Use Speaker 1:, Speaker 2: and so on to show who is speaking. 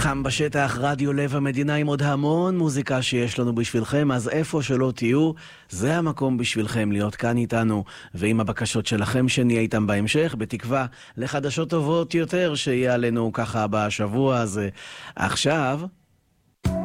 Speaker 1: חם בשטח, רדיו לב המדינה עם עוד המון מוזיקה שיש לנו בשבילכם, אז איפה שלא תהיו, זה המקום בשבילכם להיות כאן איתנו, ועם הבקשות שלכם שנהיה איתם בהמשך, בתקווה לחדשות טובות יותר שיהיה עלינו ככה בשבוע הזה. עכשיו